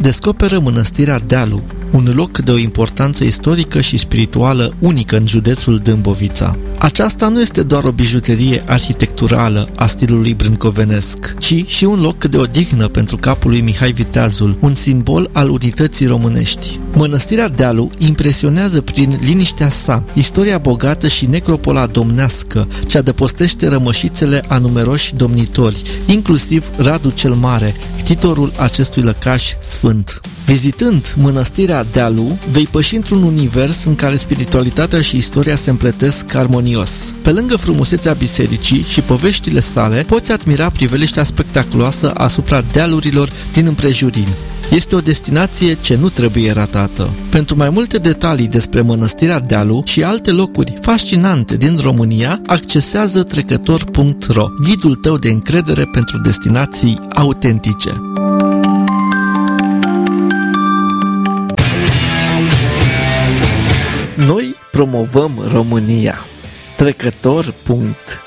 descoperă mănăstirea Dealu, un loc de o importanță istorică și spirituală unică în județul Dâmbovița. Aceasta nu este doar o bijuterie arhitecturală a stilului brâncovenesc, ci și un loc de odihnă pentru capul lui Mihai Viteazul, un simbol al unității românești. Mănăstirea Dealu impresionează prin liniștea sa, istoria bogată și necropola domnească, ce adăpostește rămășițele a numeroși domnitori, inclusiv Radu cel Mare, ctitorul acestui lăcaș sfânt. Vizitând mănăstirea Dealu, vei păși într-un univers în care spiritualitatea și istoria se împletesc armonios. Pe lângă frumusețea bisericii și poveștile sale, poți admira priveliștea spectaculoasă asupra dealurilor din împrejurimi. Este o destinație ce nu trebuie ratată. Pentru mai multe detalii despre mănăstirea Dealu și alte locuri fascinante din România, accesează trecător.ro, ghidul tău de încredere pentru destinații autentice. Noi promovăm România. Trecător.